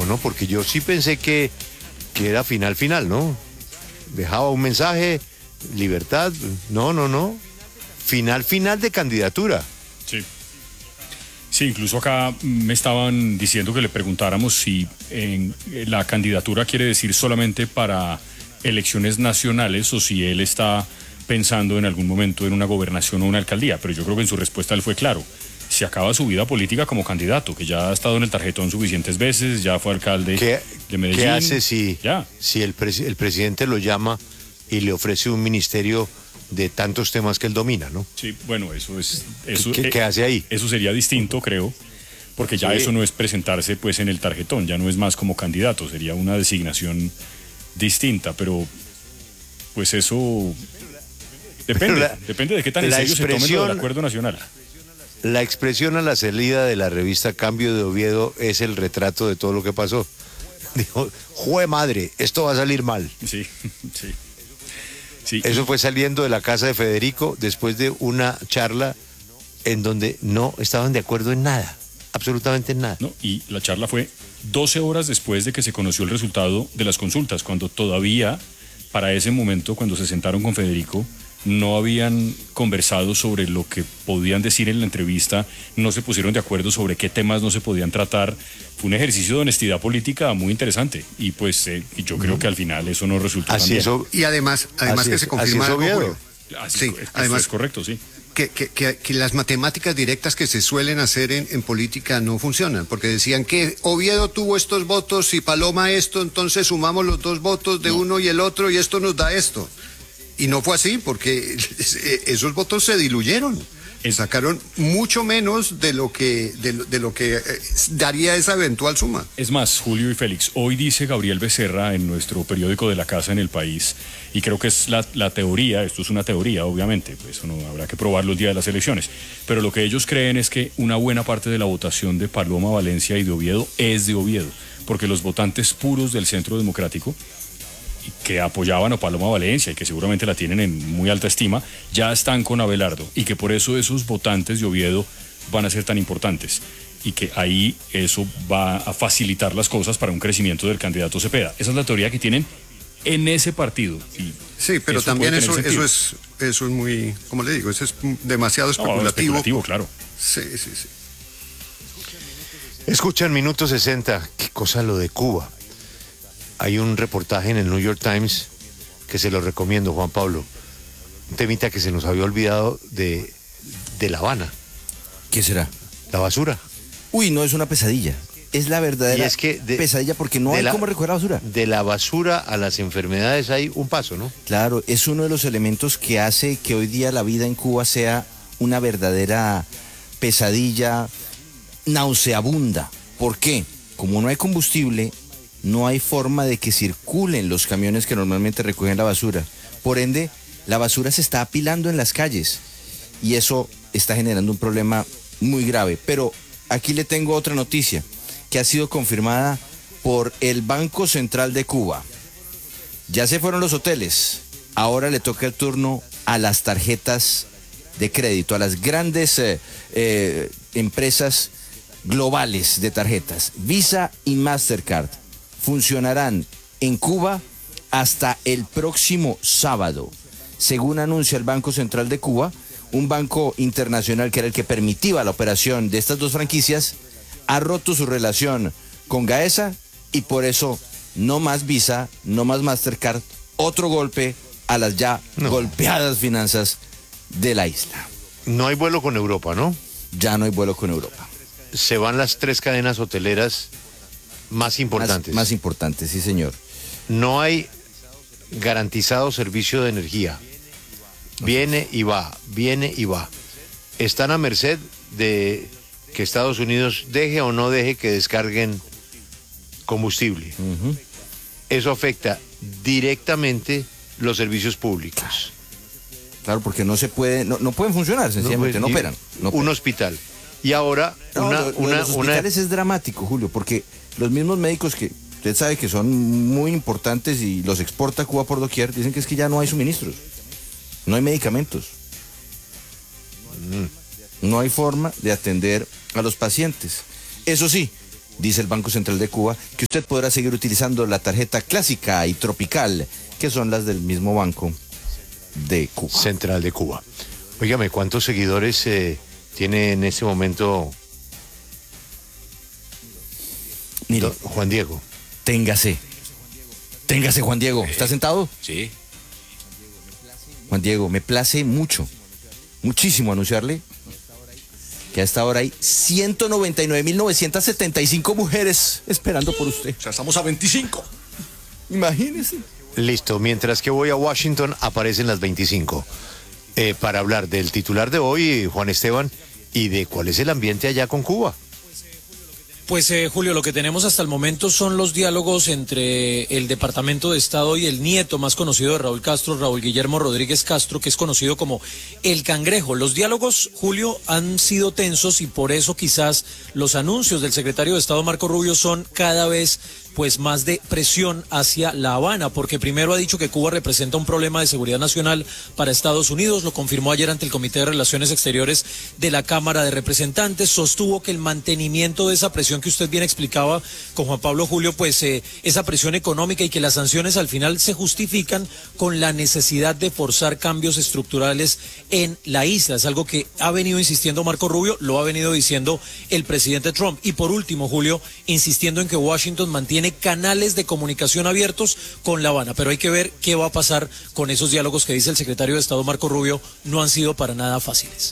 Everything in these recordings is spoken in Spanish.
¿no? Porque yo sí pensé que era final, ¿no? Dejaba un mensaje, libertad, no. Final de candidatura. Sí. Sí, incluso acá me estaban diciendo que le preguntáramos si la candidatura quiere decir solamente para elecciones nacionales o si él está pensando en algún momento en una gobernación o una alcaldía, pero yo creo que en su respuesta él fue claro. Se acaba su vida política como candidato, que ya ha estado en el tarjetón suficientes veces, ya fue alcalde de Medellín. ¿Qué hace si el presidente lo llama y le ofrece un ministerio de tantos temas que él domina, ¿no? Sí, bueno, eso. ¿Qué hace ahí? Eso sería distinto, creo, porque ya eso no es presentarse pues en el tarjetón, ya no es más como candidato, sería una designación distinta, pero pues eso depende de qué tan en serio se tome lo del acuerdo nacional. La expresión a la salida de la revista Cambio de Oviedo es el retrato de todo lo que pasó. Dijo, ¡jue madre! Esto va a salir mal. Sí. Eso fue saliendo de la casa de Federico después de una charla en donde no estaban de acuerdo en nada, absolutamente en nada. No, y la charla fue 12 horas después de que se conoció el resultado de las consultas, cuando todavía, para ese momento, cuando se sentaron con Federico, no habían conversado sobre lo que podían decir en la entrevista, no se pusieron de acuerdo sobre qué temas no se podían tratar. Fue un ejercicio de honestidad política muy interesante y pues yo creo que al final eso no resultó tan bien. Y además que se confirma algo. Sí, además es correcto, sí. Que las matemáticas directas que se suelen hacer en política no funcionan, porque decían que Oviedo tuvo estos votos y Paloma esto, entonces sumamos los dos votos de uno y el otro y esto nos da esto. Y no fue así, porque esos votos se diluyeron. Sacaron mucho menos de lo que daría esa eventual suma. Es más, Julio y Félix, hoy dice Gabriel Becerra en nuestro periódico de La Casa en El País, y creo que es la teoría, esto es una teoría obviamente, pues eso no habrá que probarlo el día de las elecciones, pero lo que ellos creen es que una buena parte de la votación de Paloma Valencia y de Oviedo es de Oviedo, porque los votantes puros del Centro Democrático que apoyaban a Paloma Valencia y que seguramente la tienen en muy alta estima, ya están con Abelardo y que por eso esos votantes de Oviedo van a ser tan importantes y que ahí eso va a facilitar las cosas para un crecimiento del candidato Cepeda. Esa es la teoría que tienen en ese partido. Y sí, pero también eso es muy, como le digo, eso es demasiado especulativo. Especulativo, claro. Sí. Escuchan Minuto 60, qué cosa lo de Cuba. Hay un reportaje en el New York Times que se lo recomiendo, Juan Pablo. Un temita que se nos había olvidado de La Habana. ¿Qué será? La basura. Uy, no, es una pesadilla. Es la verdadera pesadilla porque no hay cómo recoger la basura. De la basura a las enfermedades hay un paso, ¿no? Claro, es uno de los elementos que hace que hoy día la vida en Cuba sea una verdadera pesadilla nauseabunda. ¿Por qué? Como no hay combustible, no hay forma de que circulen los camiones que normalmente recogen la basura. Por ende, la basura se está apilando en las calles y eso está generando un problema muy grave. Pero aquí le tengo otra noticia que ha sido confirmada por el Banco Central de Cuba. Ya se fueron los hoteles, ahora le toca el turno a las tarjetas de crédito, a las grandes empresas globales de tarjetas. Visa y Mastercard funcionarán en Cuba hasta el próximo sábado. Según anuncia el Banco Central de Cuba, un banco internacional que era el que permitía la operación de estas dos franquicias, ha roto su relación con Gaesa y por eso no más Visa, no más Mastercard, otro golpe a las ya golpeadas finanzas de la isla. No hay vuelo con Europa, ¿no? Ya no hay vuelo con Europa. Se van las 3 cadenas hoteleras más importantes. Más importantes, sí, señor. No hay garantizado servicio de energía. Viene y va. Están a merced de que Estados Unidos deje o no deje que descarguen combustible. Eso afecta directamente los servicios públicos. Claro, porque no se puede, no pueden funcionar, sencillamente, no operan. Un hospital. Y ahora los hospitales es dramático, Julio, porque los mismos médicos que usted sabe que son muy importantes y los exporta a Cuba por doquier, dicen que es que ya no hay suministros, no hay medicamentos, no hay forma de atender a los pacientes. Eso sí, dice el Banco Central de Cuba, que usted podrá seguir utilizando la tarjeta clásica y tropical, que son las del mismo Banco de Cuba. Central de Cuba. Óigame, ¿cuántos seguidores tiene en este momento Mire, Juan Diego? téngase, Juan Diego. ¿Está sentado? Sí. Juan Diego, me place muchísimo anunciarle que a esta hora hay 199.975 mujeres esperando por usted. O sea, estamos a 25. Imagínese. Listo, mientras que voy a Washington aparecen las 25. Para hablar del titular de hoy, Juan Esteban, y de cuál es el ambiente allá con Cuba. Pues Julio, lo que tenemos hasta el momento son los diálogos entre el Departamento de Estado y el nieto más conocido de Raúl Castro, Raúl Guillermo Rodríguez Castro, que es conocido como El Cangrejo. Los diálogos, Julio, han sido tensos y por eso quizás los anuncios del secretario de Estado Marco Rubio son cada vez pues más de presión hacia La Habana, porque primero ha dicho que Cuba representa un problema de seguridad nacional para Estados Unidos, lo confirmó ayer ante el Comité de Relaciones Exteriores de la Cámara de Representantes, sostuvo que el mantenimiento de esa presión que usted bien explicaba con Juan Pablo, Julio, pues esa presión económica y que las sanciones al final se justifican con la necesidad de forzar cambios estructurales en la isla, es algo que ha venido insistiendo Marco Rubio, lo ha venido diciendo el presidente Trump, y por último, Julio, insistiendo en que Washington mantiene canales de comunicación abiertos con La Habana, pero hay que ver qué va a pasar con esos diálogos que dice el secretario de Estado Marco Rubio, no han sido para nada fáciles.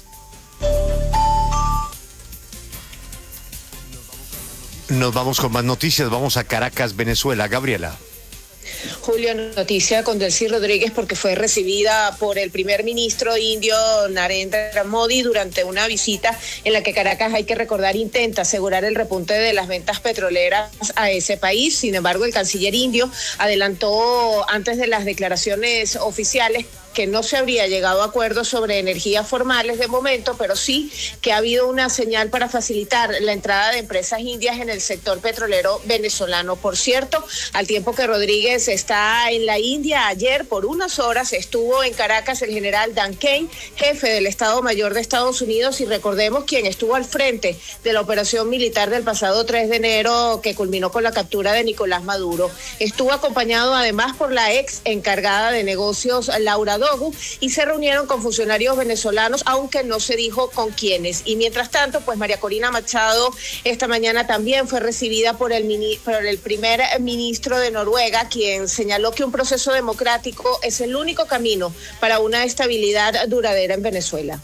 Nos vamos con más noticias, vamos a Caracas, Venezuela. Gabriela. Julio, noticia con Delcy Rodríguez porque fue recibida por el primer ministro indio Narendra Modi durante una visita en la que Caracas, hay que recordar, intenta asegurar el repunte de las ventas petroleras a ese país. Sin embargo, el canciller indio adelantó antes de las declaraciones oficiales que no se habría llegado a acuerdos sobre energías formales de momento, pero sí que ha habido una señal para facilitar la entrada de empresas indias en el sector petrolero venezolano. Por cierto, al tiempo que Rodríguez está en la India, ayer por unas horas estuvo en Caracas el general Dan Kane, jefe del Estado Mayor de Estados Unidos, y recordemos quien estuvo al frente de la operación militar del pasado 3 de enero que culminó con la captura de Nicolás Maduro. Estuvo acompañado además por la ex encargada de negocios, Laura Dogu, y se reunieron con funcionarios venezolanos, aunque no se dijo con quiénes. Y mientras tanto, pues María Corina Machado esta mañana también fue recibida por el primer ministro de Noruega, quien señaló que un proceso democrático es el único camino para una estabilidad duradera en Venezuela.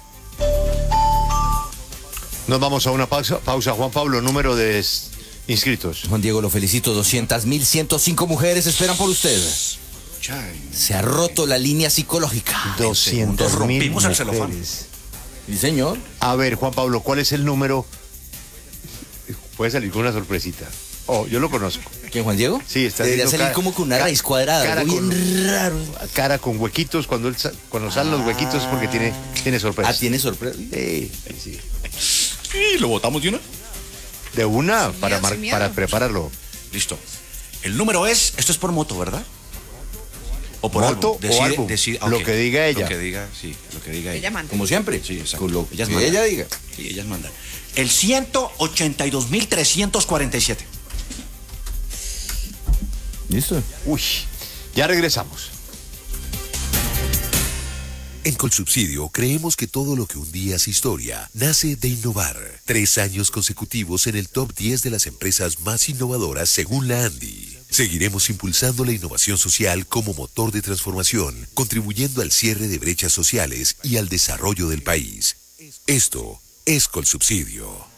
Nos vamos a una pausa. Juan Pablo, número de inscritos. Juan Diego, lo felicito, 200.105 mujeres esperan por usted. Se ha roto la línea psicológica. 200.000 rompimos el celofán. mujeres. Sí, señor. A ver, Juan Pablo, ¿cuál es el número? Puede salir con una sorpresita. Oh, yo lo conozco. ¿Quién, Juan Diego? Sí, está Debería haciendo salir como con una raíz cuadrada, cara algo con- bien raro. Cara con huequitos, cuando salen los huequitos es porque tiene sorpresa. Ah, tiene sorpresa. Sí. Y lo votamos de una. De una, Sin para, miedo, sin miedo. para prepararlo. Listo. El número es, esto es por moto, ¿verdad? O por ¿Moto álbum. o álbum? Lo que diga ella. Lo que diga, sí, lo que diga Ella ella. manda. Como siempre. Sí, exacto. Con lo Ellas que mandan. ella diga. Sí, ellas mandan. El 182.347. Listo. Uy, ya regresamos. En Colsubsidio creemos que todo lo que un día es historia nace de innovar. 3 años consecutivos en el top 10 de las empresas más innovadoras según la ANDI. Seguiremos impulsando la innovación social como motor de transformación, contribuyendo al cierre de brechas sociales y al desarrollo del país. Esto es Colsubsidio.